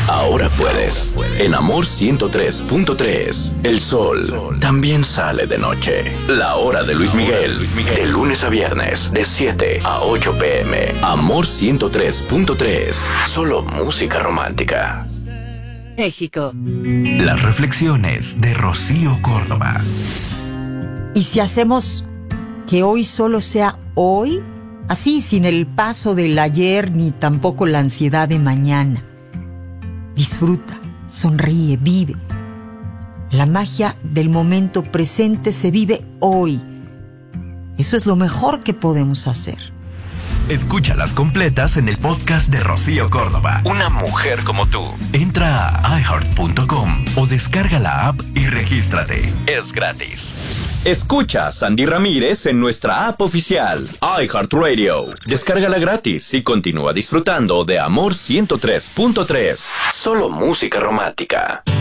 Ahora puedes. En Amor 103.3. El sol también sale de noche. La hora de Luis Miguel. De lunes a viernes, de 7 a 8 p.m. Amor 103.3. Solo música romántica. México. Las reflexiones de Rocío Córdoba. ¿Y si hacemos que hoy solo sea hoy? Así, sin el paso del ayer ni tampoco la ansiedad de mañana. Disfruta, sonríe, vive. La magia del momento presente se vive hoy. Eso es lo mejor que podemos hacer. Escúchalas completas en el podcast de Rocío Córdoba. Una mujer como tú. Entra a iHeart.com o descarga la app y regístrate. Es gratis. Escucha a Sandy Ramírez en nuestra app oficial, iHeartRadio. Descárgala gratis y continúa disfrutando de Amor 103.3. Solo música romántica.